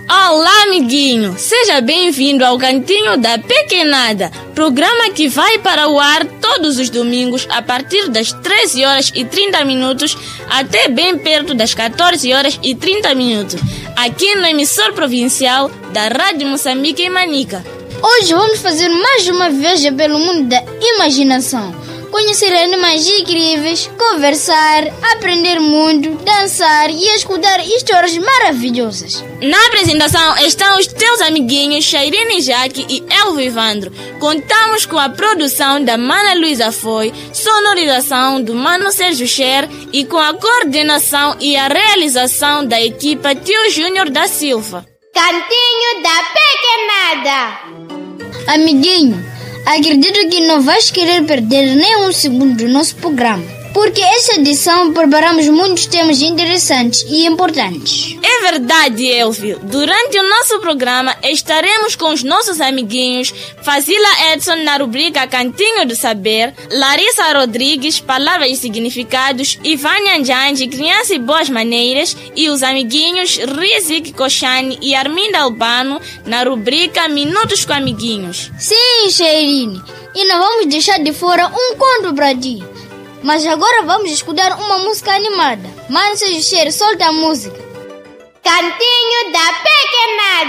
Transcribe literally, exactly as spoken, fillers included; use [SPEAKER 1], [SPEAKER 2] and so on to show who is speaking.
[SPEAKER 1] Olá, amiguinho! Seja bem-vindo ao Cantinho da Pequenada, programa que vai para o ar todos os domingos a partir das treze horas e trinta minutos até bem perto das quatorze horas e trinta minutos, aqui no emissor provincial da Rádio Moçambique em Manica.
[SPEAKER 2] Hoje vamos fazer mais uma viagem pelo mundo da imaginação. Conhecer animais incríveis, conversar, aprender muito, dançar e escutar histórias maravilhosas.
[SPEAKER 1] Na apresentação estão os teus amiguinhos Chairine Jaque e Elvio Ivandro. Contamos com a produção da Mana Luísa Foi, sonorização do Mano Sérgio Cher e com a coordenação e a realização da equipa Tio Júnior da Silva.
[SPEAKER 3] Cantinho da Pequenada.
[SPEAKER 2] Amiguinho, acredito que não vais querer perder nem um segundo do nosso programa, porque esta edição preparamos muitos temas interessantes e importantes.
[SPEAKER 1] É verdade, Elvio. Durante o nosso programa estaremos com os nossos amiguinhos Fazila Edson na rubrica Cantinho do Saber, Larissa Rodrigues, Palavras e Significados, Ivânia Njanji, Criança e Boas Maneiras, e os amiguinhos Rizik Koshani e Arminda Albano na rubrica Minutos com Amiguinhos.
[SPEAKER 2] Sim, Chairine, e não vamos deixar de fora um conto para ti. Mas agora vamos escutar uma música animada. Mano Sérgio Cher, solta a música.
[SPEAKER 3] Cantinho da Pequenada.